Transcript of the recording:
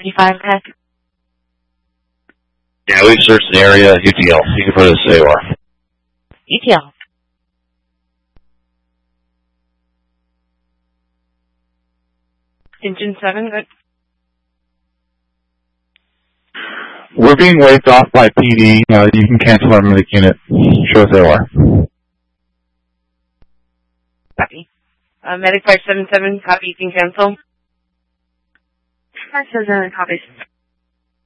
55 Tech. Yeah, we've searched the area. UTL. You can put it as AOR. ETL. Engine 7, good. We're being waved off by PD. You can cancel our medic unit. Show us AOR. Copy. Medic 577, copy, you can cancel. 577, copy.